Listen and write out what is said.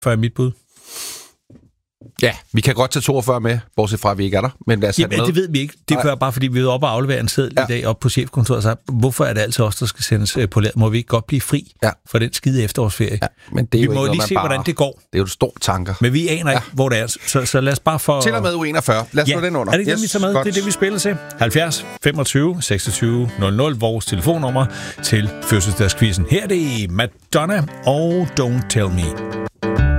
42 er mit bud. Ja, vi kan godt tage 42 med, bortset fra, at vi ikke er der. Men lad os Jamen, det ved vi ikke. Det gør bare, fordi vi er oppe og aflevere en seddel i dag op på chefkontoret og sagt, hvorfor er det altid os, der skal sendes på lærer? Må vi ikke godt blive fri for den skide efterårsferie? Ja, men det er vi må lige se, hvordan det går. Det er jo store tanker. Men vi aner ikke, hvor det er. Så lad os bare få... Til og med U41. Lad os få den under. Er det ikke det, vi tager med? Godt. Det er det, vi spiller til. 70 25 26 00, vores telefonnummer til fødselsdagsquizzen. Her er det Madonna og Don't Tell Me.